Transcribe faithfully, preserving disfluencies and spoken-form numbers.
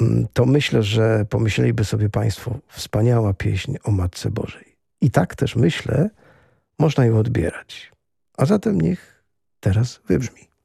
to myślę, że pomyśleliby sobie Państwo, wspaniała pieśń o Matce Bożej. I tak też myślę, można ją odbierać. A zatem niech teraz wybrzmi.